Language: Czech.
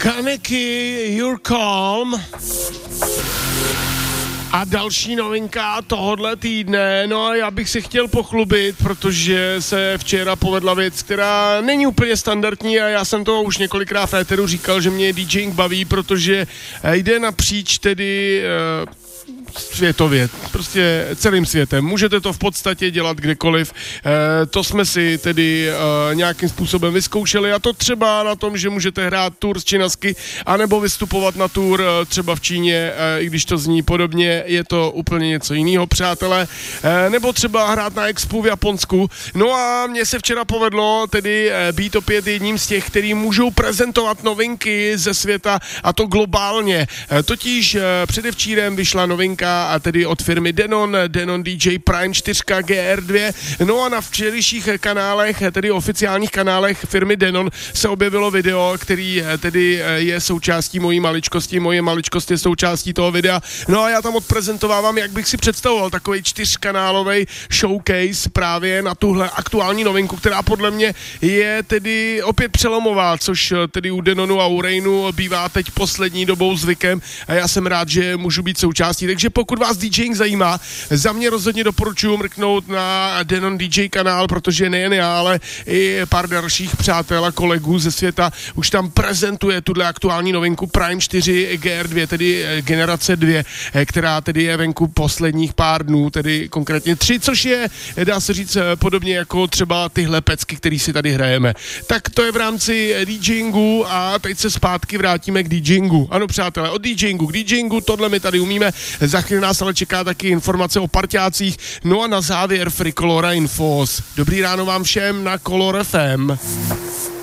Kaneki, Your Calm. A další novinka tohodle týdne, no a já bych se chtěl pochlubit, protože se včera povedla věc, která není úplně standardní a já jsem to už několikrát v éteru říkal, že mě DJing baví, protože jde napříč tedy světově, prostě celým světem. Můžete to v podstatě dělat kdekoliv. To jsme si tedy nějakým způsobem vyzkoušeli a to třeba na tom, že můžete hrát tour z Činasky anebo vystupovat na tour třeba v Číně, i když to zní podobně, je to úplně něco jiného, přátelé. Nebo třeba hrát na Expu v Japonsku. No a mně se včera povedlo tedy být opět jedním z těch, který můžou prezentovat novinky ze světa a to globálně. Totiž předevčírem vyšla novinka a tedy od firmy Denon DJ Prime 4 GR2. No a na včerejších kanálech, tedy oficiálních kanálech firmy Denon se objevilo video, který tedy je součástí mojí maličkosti. Moje maličkost je součástí toho videa. No a já tam odprezentovávám, jak bych si představoval takový 4kanálový showcase právě na tuhle aktuální novinku, která podle mě je tedy opět přelomová, což tedy u Denonu a u Rainu bývá teď poslední dobou zvykem a já jsem rád, že můžu být součástí. Takže pokud vás DJing zajímá, za mě rozhodně doporučuji mrknout na Denon DJ kanál, protože nejen já, ale i pár dalších přátel a kolegů ze světa už tam prezentuje tuhle aktuální novinku Prime 4 GR2, tedy generace 2, která tedy je venku posledních pár dnů, tedy konkrétně 3, což je, dá se říct, podobně jako třeba tyhle pecky, který si tady hrajeme. Tak to je v rámci DJingu a teď se zpátky vrátíme k DJingu. Ano, přátelé, od DJingu k DJingu, tohle my tady umíme. Za chvíli nás ale čeká taky informace o parťácích. No a na závěr Frikolora Infos. Dobrý ráno vám všem na Color FM.